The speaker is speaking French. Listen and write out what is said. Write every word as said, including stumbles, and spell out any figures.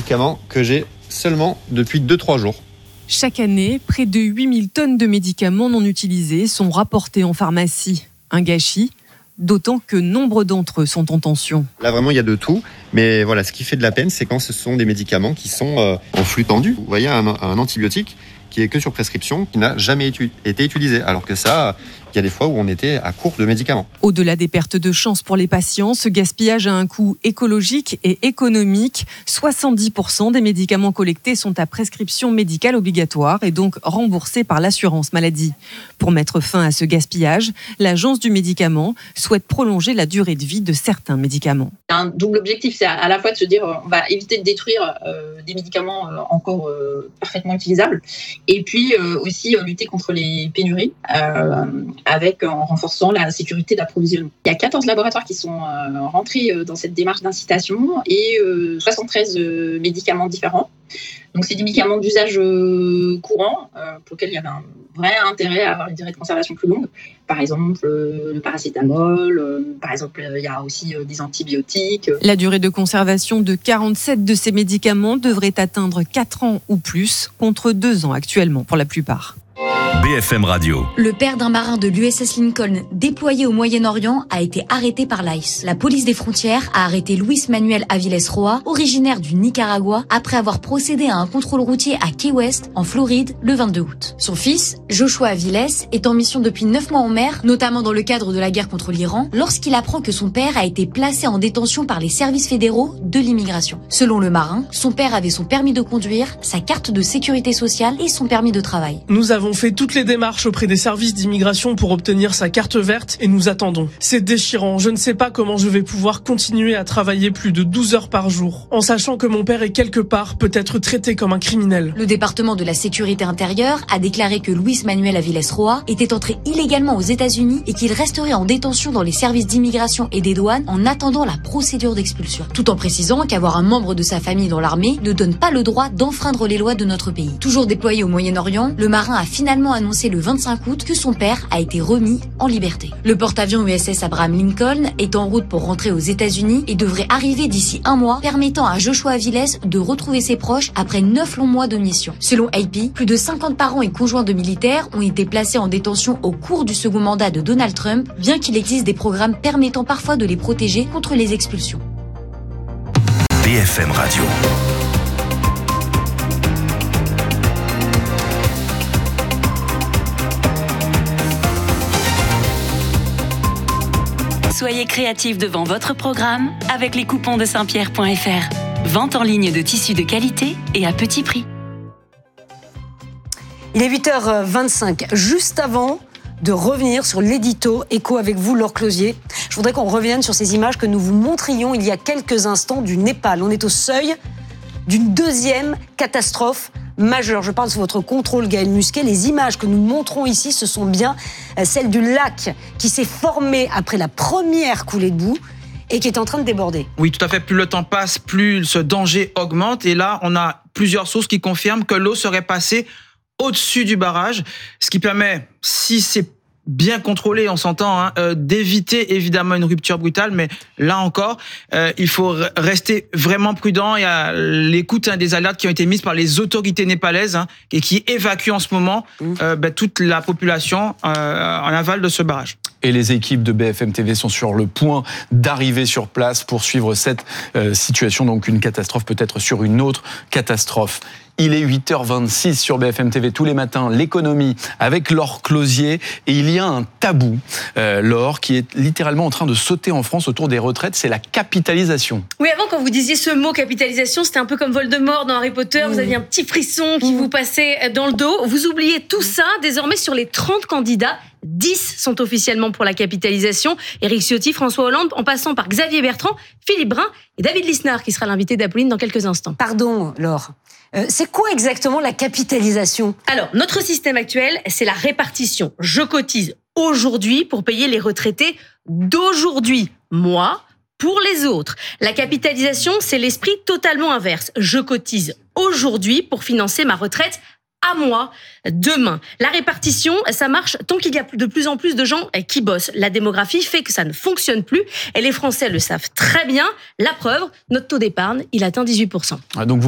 médicament que j'ai seulement depuis deux trois jours. Chaque année, près de huit mille tonnes de médicaments non utilisés sont rapportés en pharmacie. Un gâchis, d'autant que nombre d'entre eux sont en tension. Là, vraiment, il y a de tout. Mais voilà, ce qui fait de la peine, c'est quand ce sont des médicaments qui sont euh, en flux tendu. Vous voyez, un, un antibiotique qui est que sur prescription, qui n'a jamais étu- été utilisé. Alors que ça, il y a des fois où on était à court de médicaments. Au-delà des pertes de chance pour les patients, ce gaspillage a un coût écologique et économique. soixante-dix pour cent des médicaments collectés sont à prescription médicale obligatoire et donc remboursés par l'assurance maladie. Pour mettre fin à ce gaspillage, l'Agence du médicament souhaite prolonger la durée de vie de certains médicaments. Un double objectif, c'est à la fois de se dire on va éviter de détruire euh, des médicaments euh, encore euh, parfaitement utilisables et puis euh, aussi euh, lutter contre les pénuries euh, avec en renforçant la sécurité d'approvisionnement. Il y a quatorze laboratoires qui sont euh, rentrés euh, dans cette démarche d'incitation et euh, soixante-treize euh, médicaments différents. Donc c'est des médicaments d'usage euh, courant euh, pour lesquels il y avait un vrai intérêt à avoir une durée de conservation plus longue. Par exemple euh, le paracétamol, euh, par exemple euh, il y a aussi euh, des antibiotiques. La durée de conservation de quarante-sept de ces médicaments devrait atteindre quatre ans ou plus, contre deux ans actuellement pour la plupart. B F M Radio. Le père d'un marin de l'U S S Lincoln déployé au Moyen-Orient a été arrêté par l'I C E. La police des frontières a arrêté Luis Manuel Aviles Roa, originaire du Nicaragua, après avoir procédé à un contrôle routier à Key West, en Floride, le vingt-deux août. Son fils, Joshua Aviles, est en mission depuis neuf mois en mer, notamment dans le cadre de la guerre contre l'Iran, lorsqu'il apprend que son père a été placé en détention par les services fédéraux de l'immigration. Selon le marin, son père avait son permis de conduire, sa carte de sécurité sociale et son permis de travail. Nous avons fait toutes les démarches auprès des services d'immigration pour obtenir sa carte verte et nous attendons. C'est déchirant, je ne sais pas comment je vais pouvoir continuer à travailler plus de douze heures par jour, en sachant que mon père est quelque part peut être traité comme un criminel. Le département de la sécurité intérieure a déclaré que Luis Manuel Aviles Roa était entré illégalement aux États-Unis et qu'il resterait en détention dans les services d'immigration et des douanes en attendant la procédure d'expulsion. Tout en précisant qu'avoir un membre de sa famille dans l'armée ne donne pas le droit d'enfreindre les lois de notre pays. Toujours déployé au Moyen-Orient, le marin a finalement annoncé le vingt-cinq août que son père a été remis en liberté. Le porte-avions U S S Abraham Lincoln est en route pour rentrer aux États-Unis et devrait arriver d'ici un mois, permettant à Joshua Aviles de retrouver ses proches après neuf longs mois de mission. Selon A P, plus de cinquante parents et conjoints de militaires ont été placés en détention au cours du second mandat de Donald Trump, bien qu'il existe des programmes permettant parfois de les protéger contre les expulsions. B F M Radio. Soyez créatifs devant votre programme avec les coupons de saint pierre point f r. Vente en ligne de tissus de qualité et à petit prix. Il est huit heures vingt-cinq, juste avant de revenir sur l'édito Écho avec vous, Laure Closier. Je voudrais qu'on revienne sur ces images que nous vous montrions il y a quelques instants du Népal. On est au seuil d'une deuxième catastrophe majeure. Je parle sous votre contrôle, Gaël Musquet. Les images que nous montrons ici, ce sont bien celles du lac qui s'est formé après la première coulée de boue et qui est en train de déborder. Oui, tout à fait. Plus le temps passe, plus ce danger augmente. Et là, on a plusieurs sources qui confirment que l'eau serait passée au-dessus du barrage, ce qui permet, si c'est bien contrôlé, on s'entend, hein, euh, d'éviter évidemment une rupture brutale, mais là encore, euh, il faut r- rester vraiment prudent. Il y a l'écoute hein, des alertes qui ont été mises par les autorités népalaises hein, et qui évacuent en ce moment euh, bah, toute la population euh, en aval de ce barrage. Et les équipes de B F M T V sont sur le point d'arriver sur place pour suivre cette euh, situation. Donc une catastrophe peut-être sur une autre catastrophe. Il est huit heures vingt-six sur B F M T V tous les matins, l'économie avec Laure Closier. Et il y a un tabou, euh, Laure, qui est littéralement en train de sauter en France autour des retraites, c'est la capitalisation. Oui, avant, quand vous disiez ce mot capitalisation, c'était un peu comme Voldemort dans Harry Potter. Mmh. Vous aviez un petit frisson qui mmh. vous passait dans le dos. Vous oubliez tout ça. Désormais, sur les trente candidats, dix sont officiellement pour la capitalisation. Éric Ciotti, François Hollande, en passant par Xavier Bertrand, Philippe Brun et David Lisnard, qui sera l'invité d'Apolline dans quelques instants. Pardon, Laure. Euh, c'est quoi exactement la capitalisation ? Alors, notre système actuel, c'est la répartition. Je cotise aujourd'hui pour payer les retraités d'aujourd'hui. Moi, pour les autres. La capitalisation, c'est l'esprit totalement inverse. Je cotise aujourd'hui pour financer ma retraite à moi demain. La répartition, ça marche tant qu'il y a de plus en plus de gens qui bossent. La démographie fait que ça ne fonctionne plus et les Français le savent très bien. La preuve, notre taux d'épargne, il atteint dix-huit pour cent. Ah, donc vous